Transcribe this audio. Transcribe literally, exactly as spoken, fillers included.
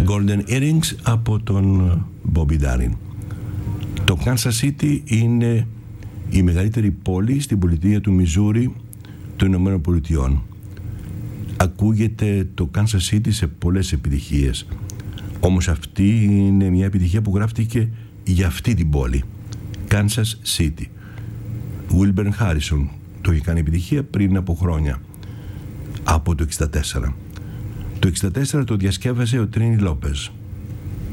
Golden Earrings από τον Bobby Darin. Το Kansas City είναι η μεγαλύτερη πόλη στην πολιτεία του Μιζούρι των Ηνωμένων Πολιτειών. Ακούγεται το Kansas City σε πολλές επιτυχίες, όμως αυτή είναι μια επιτυχία που γράφτηκε για αυτή την πόλη, Kansas City. Wilbur Harrison το είχε κάνει επιτυχία πριν από χρόνια, από το εξήντα τέσσερα. Το εξήντα τέσσερα το διασκεύασε ο Τρίνι Λόπεζ.